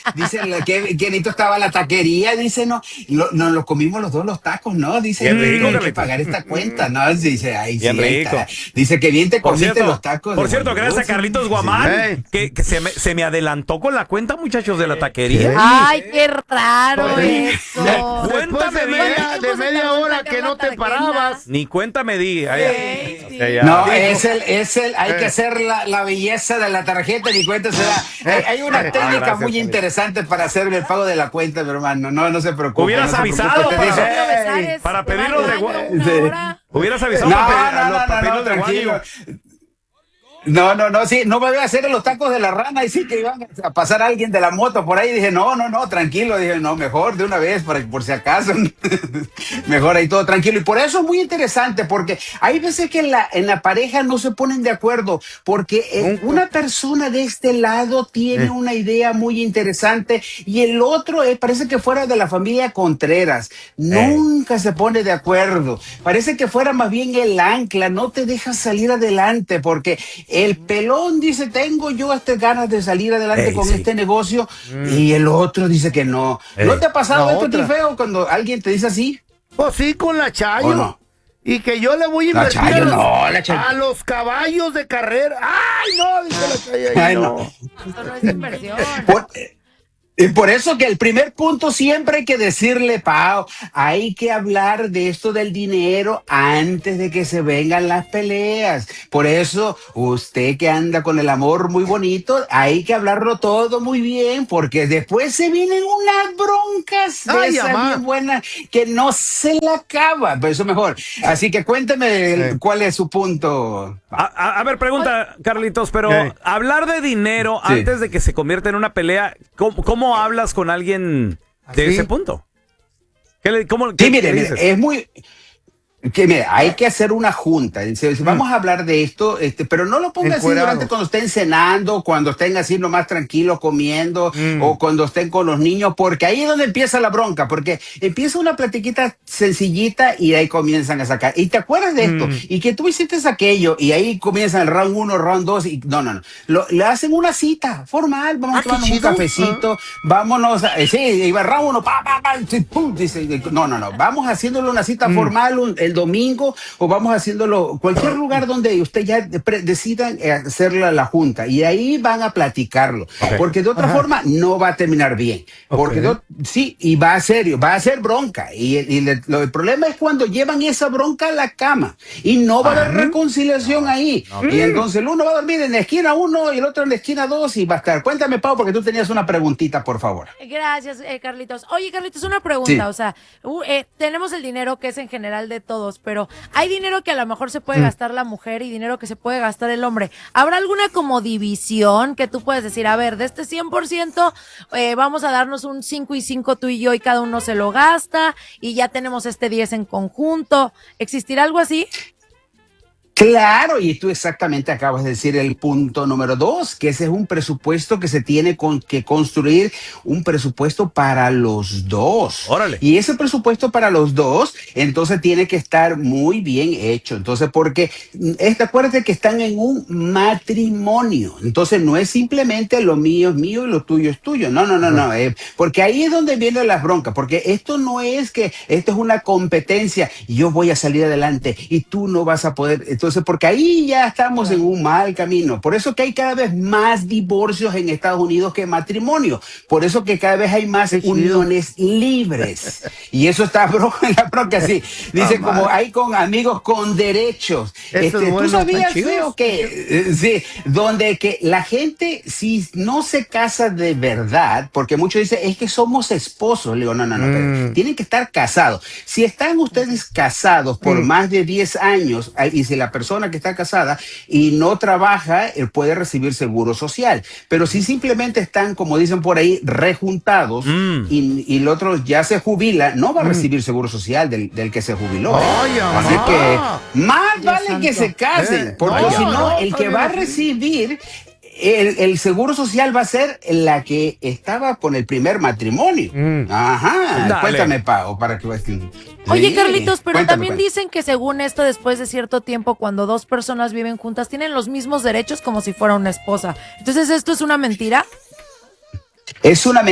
dice que Nito estaba en la taquería, dice, no, nos lo comimos los dos los tacos, ¿no? Dice, Bien rico, hay que Carlitos. pagar esta cuenta, ¿no? Dice, ahí Bien sí, ahí rico. está. Dice que bien te Por comiste cierto, los tacos de gracias a Guayú. Carlitos Sí. Guamán, que se me adelantó con la cuenta, muchachos, de la taquería. Ay, qué raro Oye, eso. Cuenta Después de me di, media, ¿eh? de media hora que no te parabas. Ni cuenta me di. Sí. No, Dijo, hay que hacer la belleza de la tarjeta, ni cuenta se da. Hay una técnica gracias, muy Carlitos. interesante para hacer el pago de la cuenta, mi hermano. No se preocupe. Hubieras no se avisado preocupe, te dice, para pedirlo de hubieras avisado No, para pedirlo de tranquilo. Guayo. No, sí, no me voy a hacer los tacos de la rana y sí que iban a pasar alguien de la moto por ahí. Dije, no, tranquilo. Dije, no, mejor de una vez, por si acaso. Mejor ahí todo tranquilo. Y por eso es muy interesante, porque hay veces que en la pareja no se ponen de acuerdo, porque una persona de este lado tiene una idea muy interesante y el otro parece que fuera de la familia Contreras. Nunca se pone de acuerdo. Parece que fuera más bien el ancla, no te deja salir adelante, porque el pelón dice, tengo yo hasta ganas de salir adelante con sí. este negocio, y el otro dice que no. ¿No te ha pasado La esto, otra. Trifeo, cuando alguien te dice así? Pues sí, con la Chayo. ¿O no? Y que yo le voy a La invertir Chayo no, la Chayo. a los caballos de carrera. ¡Ay, no! Dice la Chayo. Ay, no. no. Esto no es inversión. Y por eso que el primer punto siempre hay que decirle, Pau, hay que hablar de esto del dinero antes de que se vengan las peleas. Por eso, usted que anda con el amor muy bonito, hay que hablarlo todo muy bien, porque después se vienen unas broncas de Ay, esas amá. bien buenas que no se la acaba. Pero eso mejor. Así que cuénteme cuál es su punto. A ver, pregunta, Carlitos, pero hablar de dinero Sí. antes de que se convierta en una pelea, ¿cómo hablas con alguien de ¿Así? ese punto? ¿Qué Sí, mire, dices? es muy... Que mira, hay que hacer una junta. Dice, vamos a hablar de esto, pero no lo ponga así Encuerado. durante cuando estén cenando, cuando estén así nomás tranquilos comiendo, o cuando estén con los niños, porque ahí es donde empieza la bronca, porque empieza una platiquita sencillita y ahí comienzan a sacar. Y te acuerdas de esto, y que tú hiciste aquello, y ahí comienzan el round 1, round 2, y no. Le hacen una cita formal, vamos a qué tomarnos un chido. cafecito, vámonos, sí, iba el round 1, sí, pum, dice, no, vamos haciéndole una cita formal el domingo, o vamos haciéndolo cualquier lugar donde usted ya decidan hacer la junta, y ahí van a platicarlo, porque de otra forma no va a terminar bien, porque sí, y va a ser bronca, y el problema es cuando llevan esa bronca a la cama y no va a haber reconciliación ahí, y entonces el uno va a dormir en la esquina 1 y el otro en la esquina 2 y va a estar. Cuéntame, Pau, porque tú tenías una preguntita, por favor. Gracias, Carlitos. Oye, Carlitos, una pregunta. Sí. O sea, tenemos el dinero que es en general de todos, pero hay dinero que a lo mejor se puede gastar la mujer y dinero que se puede gastar el hombre. ¿Habrá alguna como división que tú puedes decir, a ver, de este 100%, vamos a darnos un 5 y 5 tú y yo y cada uno se lo gasta y ya tenemos este 10 en conjunto? ¿Existirá algo así? Claro, y tú exactamente acabas de decir el punto número 2, que ese es un presupuesto que se tiene que construir, un presupuesto para los dos. Órale. Y ese presupuesto para los dos, entonces tiene que estar muy bien hecho. Entonces, porque acuérdate que están en un matrimonio. Entonces, no es simplemente lo mío es mío y lo tuyo es tuyo. No. Porque ahí es donde vienen las broncas, porque esto no es que esto es una competencia y yo voy a salir adelante y tú no vas a poder. Entonces, porque ahí ya estamos en un mal camino. Por eso que hay cada vez más divorcios en Estados Unidos que matrimonios. Por eso que cada vez hay más uniones libres. Y eso está la bronca así. Dice, como hay con amigos con derechos. Eso es bueno, ¿Tú sabías, están chidos. Feo, que sí, donde que la gente, si no se casa de verdad, porque muchos dicen, es que somos esposos. Le digo, no, pero tienen que estar casados. Si están ustedes casados por más de 10 años, y si la persona que está casada y no trabaja, él puede recibir seguro social. Pero si simplemente están, como dicen por ahí, rejuntados y el otro ya se jubila, no va a recibir seguro social del que se jubiló. Ay, Así amá. que más Dios vale que santo. se casen, porque No, si no, no, el está que bien va a así. recibir el seguro social va a ser la que estaba con el primer matrimonio. Ajá. Dale. Cuéntame, Pau, para que veas que... Oye, Sí, Carlitos, pero cuéntame, también cuéntame. dicen que según esto, después de cierto tiempo, cuando dos personas viven juntas, tienen los mismos derechos como si fuera una esposa. Entonces, ¿esto es una mentira? Es una